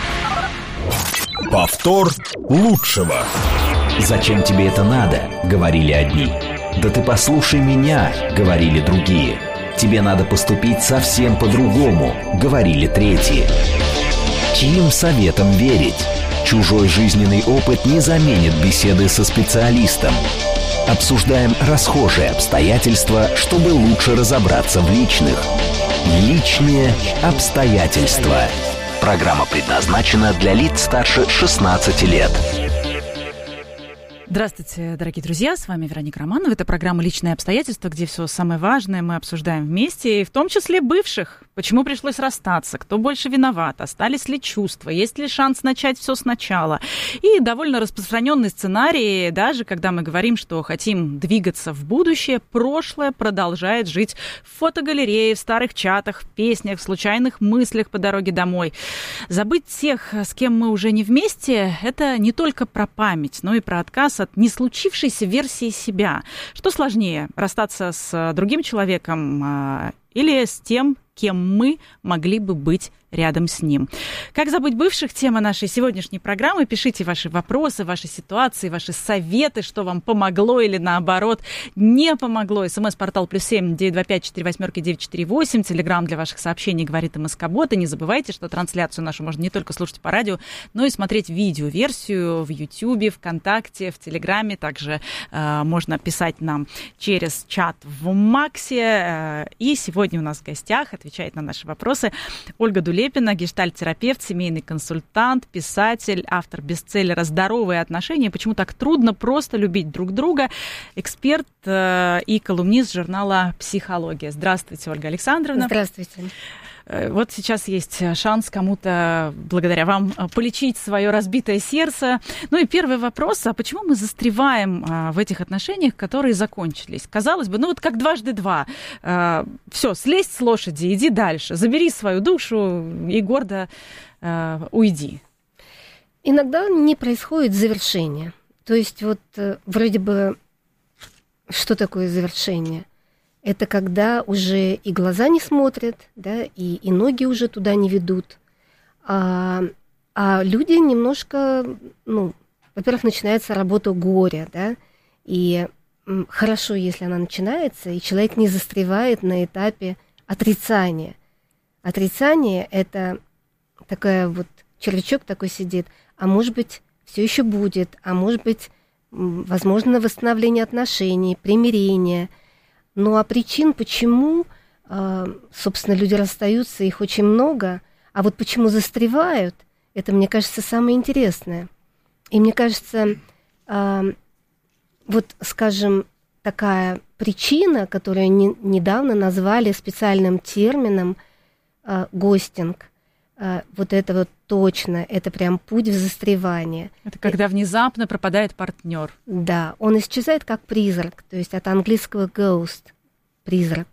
эм. Повтор лучшего. «Зачем тебе это надо?» — говорили одни. «Да ты послушай меня!» — говорили другие. «Тебе надо поступить совсем по-другому!» — говорили третьи. Чьим советам верить? Чужой жизненный опыт не заменит беседы со специалистом. Обсуждаем расхожие обстоятельства, чтобы лучше разобраться в личных. Личные обстоятельства. Программа предназначена для лиц старше шестнадцати лет. Здравствуйте, дорогие друзья, с вами Вероника Романова. Это программа «Личные обстоятельства», где все самое важное мы обсуждаем вместе, и в том числе бывших. Почему пришлось расстаться, кто больше виноват, остались ли чувства, есть ли шанс начать все сначала. И довольно распространенный сценарий, даже когда мы говорим, что хотим двигаться в будущее, прошлое продолжает жить в фотогалерее, в старых чатах, в песнях, в случайных мыслях по дороге домой. Забыть тех, с кем мы уже не вместе, это не только про память, но и про отказ от не случившейся версии себя. Что сложнее, расстаться с другим человеком или с тем, кем мы могли бы быть рядом с ним? Как забыть бывших? Тема нашей сегодняшней программы. Пишите ваши вопросы, ваши ситуации, ваши советы, что вам помогло или наоборот не помогло. СМС-портал плюс семь девять два пять четыре восьмерки девять четыре восемь. Телеграм для ваших сообщений говорит МСК-бот. И не забывайте, что трансляцию нашу можно не только слушать по радио, но и смотреть видеоверсию в Ютьюбе, ВКонтакте, в Телеграме. Также э, можно писать нам через чат в Максе. Э, и сегодня у нас в гостях отвечает на наши вопросы Ольга Дулепина, гештальт-терапевт, семейный консультант, писатель, автор бестселлера «Здоровые отношения. Почему так трудно просто любить друг друга», эксперт э, и колумнист журнала «Психология». Здравствуйте, Ольга Александровна. Здравствуйте. Вот сейчас есть шанс кому-то, благодаря вам, полечить свое разбитое сердце. Ну и первый вопрос, а почему мы застреваем в этих отношениях, которые закончились? Казалось бы, ну вот как дважды два. Все, слезь с лошади, иди дальше, забери свою душу и гордо уйди. Иногда не происходит завершение. То есть вот вроде бы, что такое завершение? Это когда уже и глаза не смотрят, да, и, и ноги уже туда не ведут. А, а люди немножко, ну, во-первых, начинается работа горя, да, и м, хорошо, если она начинается, и человек не застревает на этапе отрицания. Отрицание – это такая вот, червячок такой сидит, а может быть, все еще будет, а может быть, возможно, восстановление отношений, примирение. Ну а причин, почему, собственно, люди расстаются, их очень много, а вот почему застревают, это, мне кажется, самое интересное. И мне кажется, вот, скажем, такая причина, которую не, недавно назвали специальным термином э, гостинг, э, вот это вот точно, это прям путь в застревание. Это когда внезапно пропадает партнер. Да, он исчезает как призрак, то есть от английского ghost, призрак.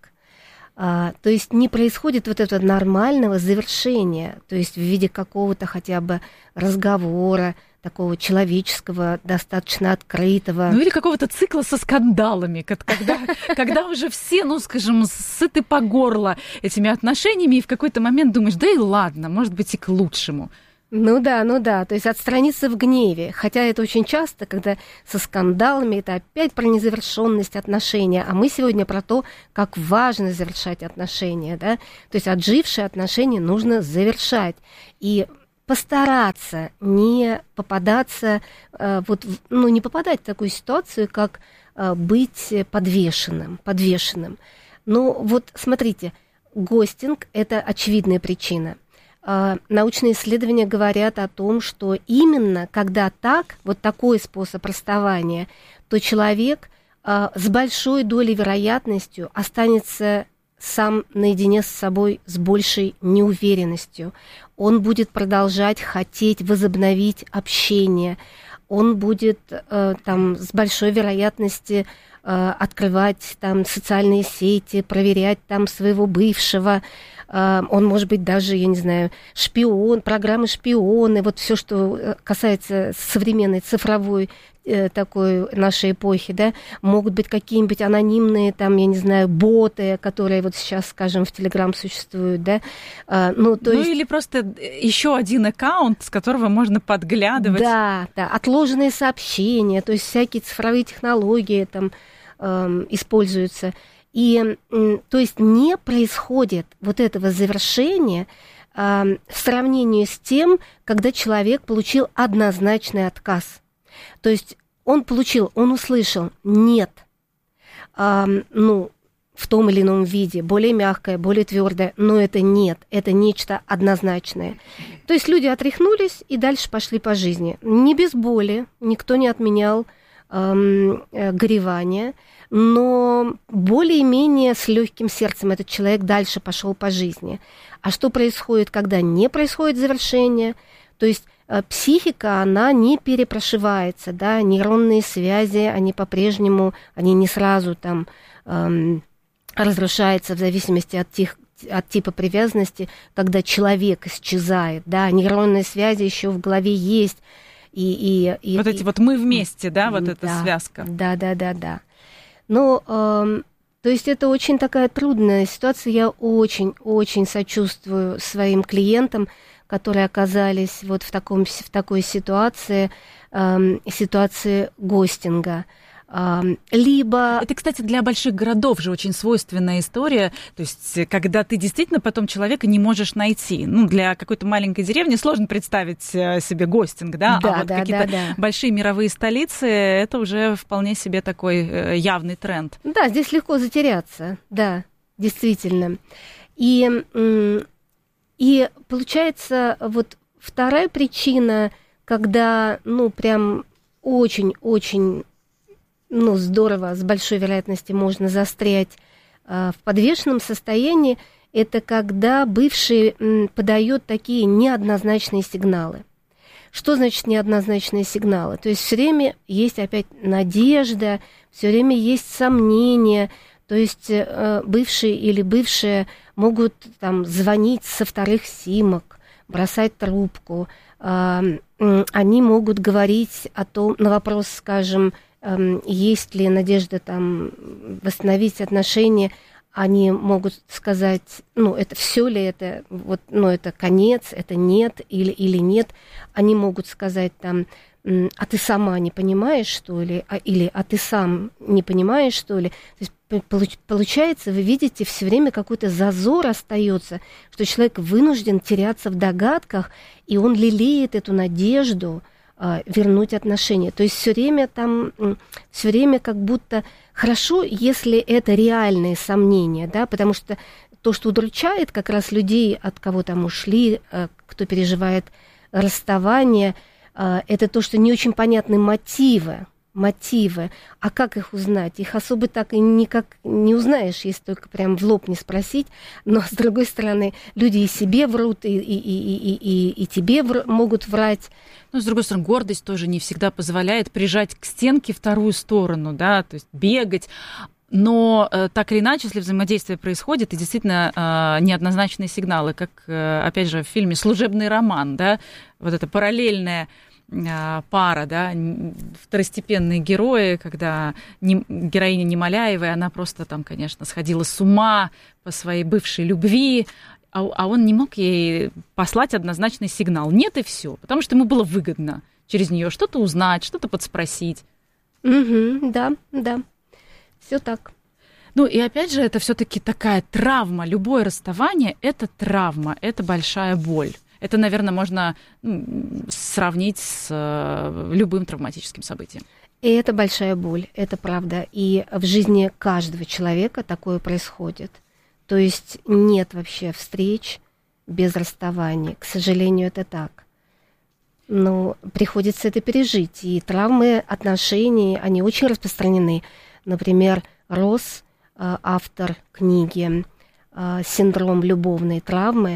А, то есть не происходит вот этого нормального завершения, то есть в виде какого-то хотя бы разговора, такого человеческого, достаточно открытого. Ну или какого-то цикла со скандалами, когда, когда уже все, ну скажем, сыты по горло этими отношениями, и в какой-то момент думаешь, да и ладно, может быть и к лучшему. Ну да, ну да, то есть отстраниться в гневе, хотя это очень часто, когда со скандалами, это опять про незавершенность отношения, а мы сегодня про то, как важно завершать отношения, да, то есть отжившие отношения нужно завершать, и постараться не попадаться, вот, ну не попадать в такую ситуацию, как быть подвешенным, подвешенным. Ну вот смотрите, гостинг – это очевидная причина. Научные исследования говорят о том, что именно когда так, вот такой способ расставания, то человек с большой долей вероятностью останется сам наедине с собой с большей неуверенностью. Он будет продолжать хотеть возобновить общение. Он будет там, с большой вероятностью открывать там, социальные сети, проверять там, своего бывшего. Он может быть даже, я не знаю, шпион, программы шпионы, вот все, что касается современной цифровой э, такой нашей эпохи, да, могут быть какие-нибудь анонимные, там, я не знаю, боты, которые вот сейчас, скажем, в Телеграм существуют, да. А, ну, то ну есть... или просто еще один аккаунт, с которого можно подглядывать. Да, да, отложенные сообщения, то есть всякие цифровые технологии там э, используются. И, то есть, не происходит вот этого завершения э, в сравнении с тем, когда человек получил однозначный отказ. То есть, он получил, он услышал «нет», э, ну, в том или ином виде, более мягкое, более твердое, но это «нет», это нечто однозначное. То есть, люди отряхнулись и дальше пошли по жизни. Не без боли, никто не отменял э, э, горевания, но более-менее с легким сердцем этот человек дальше пошел по жизни. А что происходит, когда не происходит завершение? То есть э, психика, она не перепрошивается, да, нейронные связи, они по-прежнему, они не сразу там эм, разрушаются в зависимости от тех, от типа привязанности, когда человек исчезает, да, нейронные связи еще в голове есть. И, и, вот и, эти и, вот мы вместе, да, вот да, эта связка. Да, да, да, да. Ну, э, то есть это очень такая трудная ситуация. Я очень-очень сочувствую своим клиентам, которые оказались вот в, таком, в такой ситуации, э, ситуации гостинга. Либо... Это, кстати, для больших городов же очень свойственная история, то есть когда ты действительно потом человека не можешь найти. Ну, для какой-то маленькой деревни сложно представить себе гостинг, да, да а вот да, какие-то да, да. большие мировые столицы, это уже вполне себе такой явный тренд. Да, здесь легко затеряться, да, действительно. И, и получается, вот вторая причина, когда, ну, прям очень-очень... ну, здорово, с большой вероятностью можно застрять э, в подвешенном состоянии, это когда бывший м, подает такие неоднозначные сигналы. Что значит неоднозначные сигналы? То есть все время есть опять надежда, все время есть сомнения, то есть э, бывшие или бывшие могут там звонить со вторых симок, бросать трубку, э, э, они могут говорить о том, на вопрос, скажем, есть ли надежда там восстановить отношения, они могут сказать, ну, это все ли это, вот, ну, это конец, это нет, или, или нет. Они могут сказать там, а ты сама не понимаешь, что ли, а, или а ты сам не понимаешь, что ли. То есть, получается, вы видите, все время какой-то зазор остается, что человек вынужден теряться в догадках, и он лелеет эту надежду вернуть отношения. То есть все время там, все время как будто хорошо, если это реальные сомнения, да, потому что то, что удручает как раз людей, от кого там ушли, кто переживает расставание, это то, что не очень понятны мотивы. мотивы. А как их узнать? Их особо так и никак не узнаешь, если только прям в лоб не спросить. Но, с другой стороны, люди и себе врут, и, и, и, и, и, и тебе вр- могут врать. Ну, с другой стороны, гордость тоже не всегда позволяет прижать к стенке вторую сторону, да, то есть бегать. Но э, так или иначе, если взаимодействие происходит, и действительно э, неоднозначные сигналы, как, э, опять же, в фильме «Служебный роман», да, вот эта параллельная пара, да, второстепенные герои, когда не, героиня Немоляевой, она просто там, конечно, сходила с ума по своей бывшей любви, а, а он не мог ей послать однозначный сигнал. Нет, и все, потому что ему было выгодно через нее что-то узнать, что-то подспросить. Угу, да, да, все так. Ну и опять же, это все-таки такая травма. Любое расставание – это травма, это большая боль. Это, наверное, можно ну, сравнить с э, любым травматическим событием. И это большая боль, это правда. И в жизни каждого человека такое происходит. То есть нет вообще встреч без расставаний. К сожалению, это так. Но приходится это пережить. И травмы отношений, они очень распространены. Например, Росс, э, автор книги э, «Синдром любовной травмы»,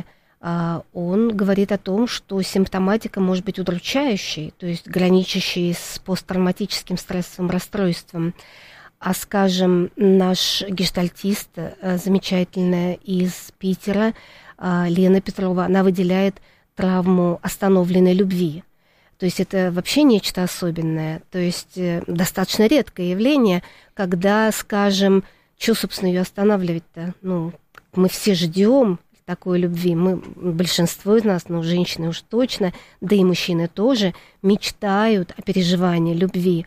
он говорит о том, что симптоматика может быть удручающей, то есть граничащей с посттравматическим стрессовым расстройством. А, скажем, наш гештальтист, замечательная из Питера, Лена Петрова, она выделяет травму остановленной любви. То есть это вообще нечто особенное. То есть достаточно редкое явление, когда, скажем, что, собственно, ее останавливать-то? Ну, мы все ждем такой любви. Мы, большинство из нас, ну, женщины уж точно, да и мужчины тоже, мечтают о переживании любви.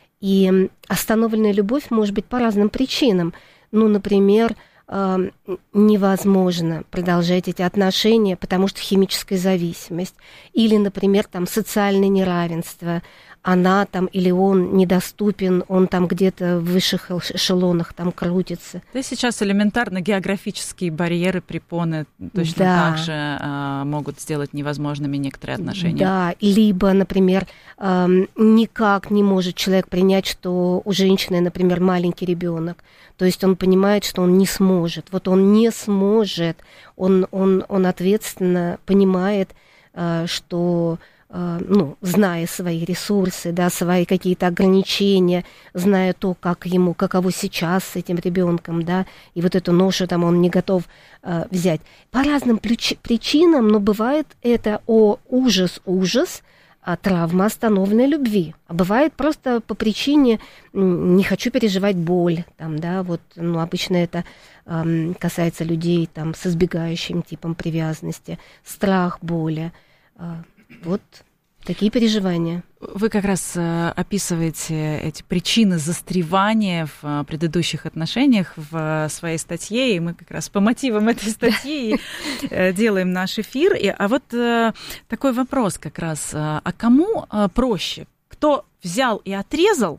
И остановленная любовь может быть по разным причинам. Ну, например, э, невозможно продолжать эти отношения, потому что химическая зависимость. Или, например, там социальное неравенство. Она там или он недоступен, он там где-то в высших эшелонах там крутится. Да, сейчас элементарно географические барьеры, препоны точно да. так же э, могут сделать невозможными некоторые отношения. Да, либо, например, э, никак не может человек принять, что у женщины, например, маленький ребенок. То есть он понимает, что он не сможет. Вот он не сможет, он, он, он ответственно понимает, э, что... ну, зная свои ресурсы, да, свои какие-то ограничения, зная то, как ему, каково сейчас с этим ребенком, да, и вот эту ношу там он не готов э, взять. По разным плюч- причинам, но бывает это о ужас-ужас, а травма остановленной любви. А бывает просто по причине не хочу переживать боль, там, да, вот, ну, обычно это э, касается людей там с избегающим типом привязанности, страх боли. Э, Вот такие переживания. Вы как раз э, описываете эти причины застревания в э, предыдущих отношениях в э, своей статье, и мы как раз по мотивам этой статьи э, делаем наш эфир. И, а вот э, такой вопрос как раз. Э, а кому э, проще? Кто взял и отрезал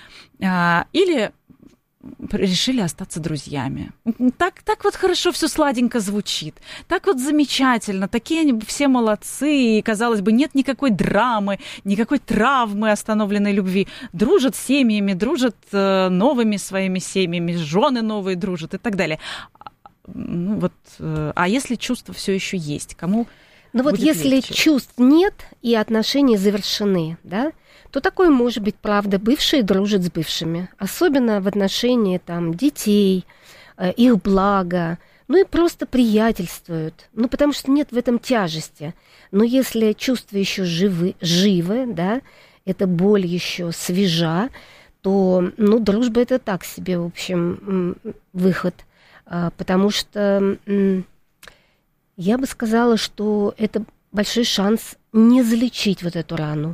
э, или... решили остаться друзьями. Так, так вот хорошо все сладенько звучит. Так вот замечательно. Такие они все молодцы. И, казалось бы, нет никакой драмы, никакой травмы остановленной любви. Дружат с семьями, дружат э, новыми своими семьями, жены новые дружат и так далее. Ну, вот, э, а если чувства все еще есть, кому Ну вот если легче? Чувств нет и отношения завершены, да, то такое может быть, правда, бывшие дружат с бывшими, особенно в отношении там детей, их блага, ну и просто приятельствуют, ну потому что нет в этом тяжести. Но если чувства еще живы, живы, да, эта боль еще свежа, то, ну, дружба это так себе, в общем, выход, потому что я бы сказала, что это большой шанс не залечить вот эту рану.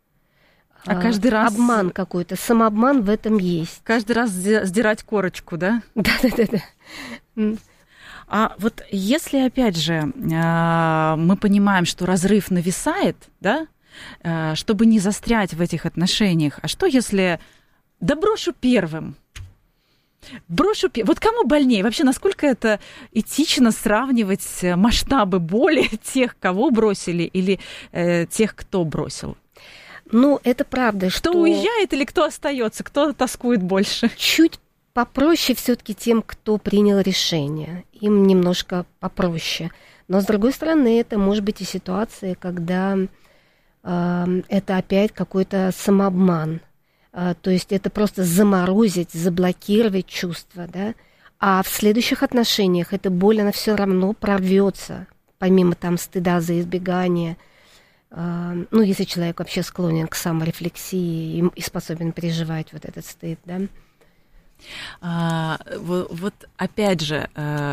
А каждый раз... Обман какой-то, самообман в этом есть. Каждый раз сдирать корочку, да? Да-да-да. А вот если, опять же, мы понимаем, что разрыв нависает, да, чтобы не застрять в этих отношениях, а что если... Да брошу первым. Брошу первым. Вот кому больнее? Вообще, насколько это этично сравнивать масштабы боли тех, кого бросили, или э, тех, кто бросил? Ну, это правда, кто что... уезжает или кто остается, кто тоскует больше? Чуть попроще все-таки тем, кто принял решение. Им немножко попроще. Но, с другой стороны, это может быть и ситуация, когда э, это опять какой-то самообман. Э, то есть это просто заморозить, заблокировать чувства, да? А в следующих отношениях эта боль, она все равно прорвется, помимо там стыда за избегание. Э, ну, если человек вообще склонен к саморефлексии и, и способен переживать вот этот стыд, да? А, вот, вот опять же,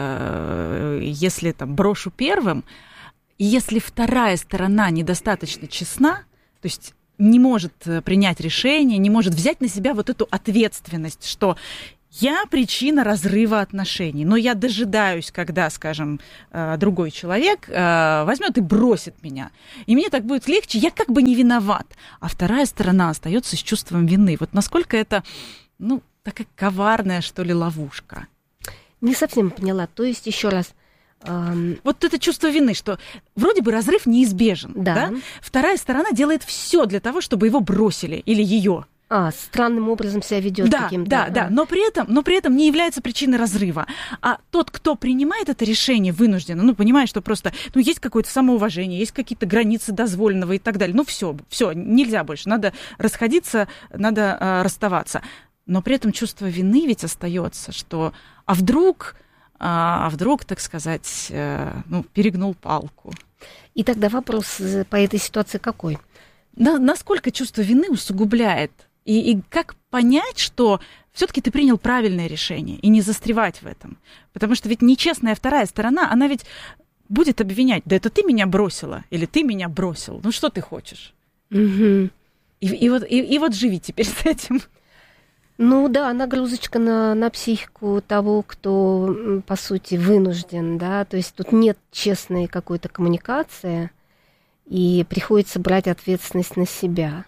э, если там брошу первым, если вторая сторона недостаточно честна, то есть не может принять решение, не может взять на себя вот эту ответственность, что я причина разрыва отношений, но я дожидаюсь, когда, скажем, другой человек возьмет и бросит меня, и мне так будет легче, я как бы не виноват, а вторая сторона остается с чувством вины. Вот насколько это, ну, такая коварная, что ли, ловушка. Не совсем поняла. То есть, еще раз... Эм... Вот это чувство вины, что вроде бы разрыв неизбежен, да. да? Вторая сторона делает все для того, чтобы его бросили или ее. А, странным образом себя ведет да, каким-то... Да, да, да, но при этом, но при этом не является причиной разрыва. А тот, кто принимает это решение вынужденно, ну, понимает, что просто, ну, есть какое-то самоуважение, есть какие-то границы дозволенного и так далее. Ну, все, все, нельзя больше, надо расходиться, надо э, расставаться. Но при этом чувство вины ведь остается, что а вдруг, а вдруг, так сказать, ну, перегнул палку. И тогда вопрос по этой ситуации какой? На, насколько чувство вины усугубляет? И, и как понять, что все-таки ты принял правильное решение, и не застревать в этом? Потому что ведь нечестная вторая сторона, она ведь будет обвинять, да это ты меня бросила, или ты меня бросил. Ну что ты хочешь? Угу. И, и, вот, и, и вот живи теперь с этим. Ну да, нагрузочка на, на психику того, кто, по сути, вынужден, да, то есть тут нет честной какой-то коммуникации, и приходится брать ответственность на себя.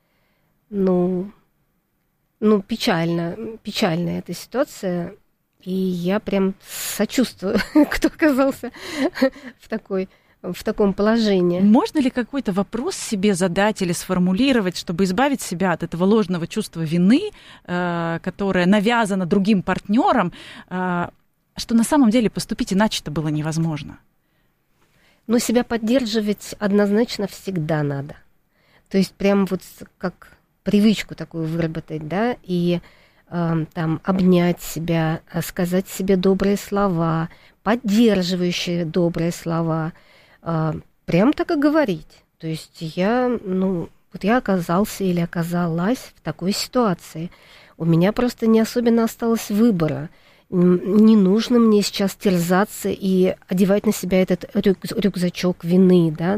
Ну, ну печально, печальная эта ситуация, и я прям сочувствую, кто оказался в такой... в таком положении. Можно ли какой-то вопрос себе задать или сформулировать, чтобы избавить себя от этого ложного чувства вины, э, которое навязано другим партнером, э, что на самом деле поступить иначе-то было невозможно? Но себя поддерживать однозначно всегда надо. То есть прям вот как привычку такую выработать, да, и э, там обнять себя, сказать себе добрые слова, поддерживающие добрые слова, прям так и говорить. То есть я, ну, вот я оказался или оказалась в такой ситуации. У меня просто не особенно осталось выбора. Не нужно мне сейчас терзаться и одевать на себя этот рюкзачок вины, да.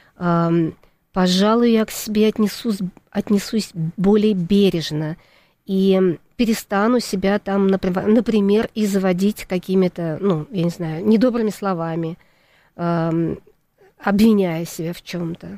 Пожалуй, я к себе отнесусь, отнесусь более бережно и перестану себя там, например, и заводить какими-то, ну, я не знаю, недобрыми словами, обвиняя себя в чем-то.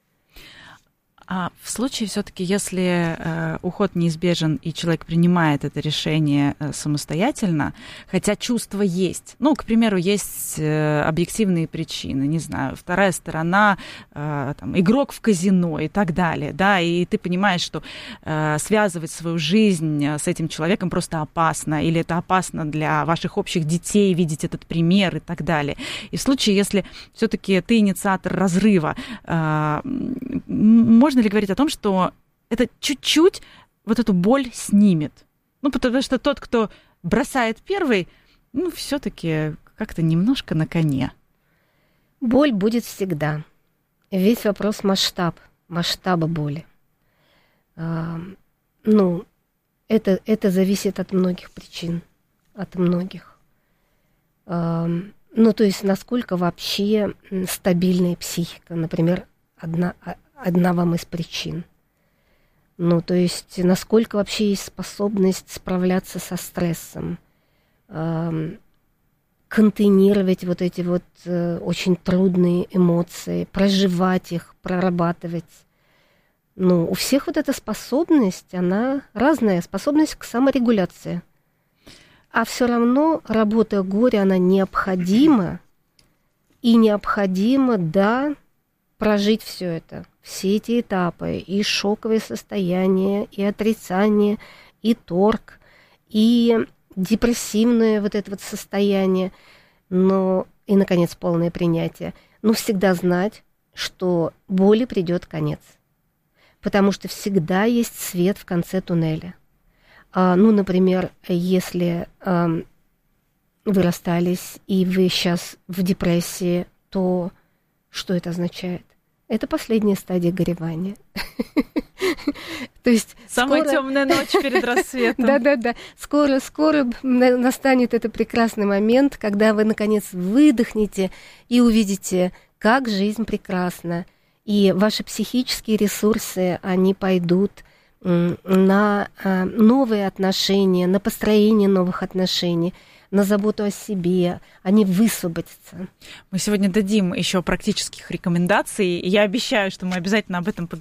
А в случае все-таки, если э, уход неизбежен и человек принимает это решение э, самостоятельно, хотя чувства есть, ну, к примеру, есть э, объективные причины, не знаю, вторая сторона, э, там, игрок в казино и так далее, да, и ты понимаешь, что э, связывать свою жизнь с этим человеком просто опасно, или это опасно для ваших общих детей видеть этот пример и так далее. И в случае, если все-таки ты инициатор разрыва, э, можно Можно ли говорить о том, что это чуть-чуть вот эту боль снимет? Ну, потому что тот, кто бросает первый, ну, все-таки как-то немножко на коне. Боль будет всегда. Весь вопрос масштаб, масштаба боли. А, ну, это, это зависит от многих причин, от многих. А, ну, то есть, насколько вообще стабильная психика, например, одна... Одна вам из причин. Ну, то есть, насколько вообще есть способность справляться со стрессом, э, контейнировать вот эти вот э, очень трудные эмоции, проживать их, прорабатывать. Ну, у всех вот эта способность, она разная, способность к саморегуляции. А все равно работа горя, она необходима, и необходима, да, прожить все это, все эти этапы, и шоковое состояние, и отрицание, и торг, и депрессивное вот это вот состояние, но и, наконец, полное принятие. Но всегда знать, что боли придет конец, потому что всегда есть свет в конце туннеля. А, ну, например, если а, вы расстались, и вы сейчас в депрессии, то что это означает? Это последняя стадия горевания. То есть самая темная ночь перед рассветом. Да-да-да. Скоро, скоро настанет этот прекрасный момент, когда вы, наконец, выдохнете и увидите, как жизнь прекрасна. И ваши психические ресурсы, они пойдут на новые отношения, на построение новых отношений, на заботу о себе, они высвободятся. Мы сегодня дадим еще практических рекомендаций. Я обещаю, что мы обязательно об этом